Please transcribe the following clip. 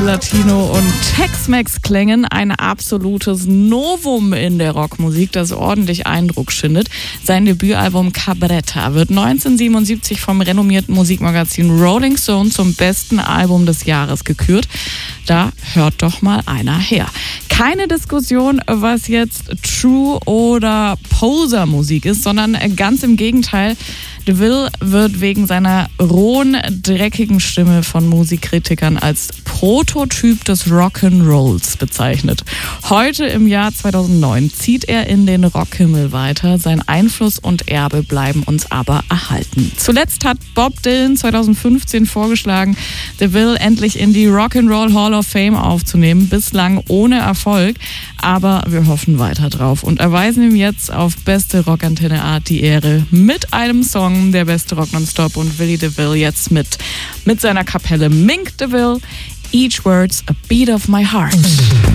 Latino und Tex-Mex-Klängen ein absolutes Novum in der Rockmusik, das ordentlich Eindruck schindet. Sein Debütalbum Cabretta wird 1977 vom renommierten Musikmagazin Rolling Stone zum besten Album des Jahres gekürt. Da hört doch mal einer her. Keine Diskussion, was jetzt True oder Poser-Musik ist, sondern ganz im Gegenteil. DeVille wird wegen seiner rohen, dreckigen Stimme von Musikkritikern als Prototyp des Rock'n'Rolls bezeichnet. Heute im Jahr 2009 zieht er in den Rockhimmel weiter. Sein Einfluss und Erbe bleiben uns aber erhalten. Zuletzt hat Bob Dylan 2015 vorgeschlagen, DeVille endlich in die Rock'n'Roll Hall of Fame aufzunehmen. Bislang ohne Erfolg, aber wir hoffen weiter drauf und erweisen ihm jetzt auf beste Rockantenne Art die Ehre mit einem Song, der beste Rock nonstop, und Willie DeVille jetzt mit seiner Kapelle Mink DeVille, Each Word's a Beat of My Heart.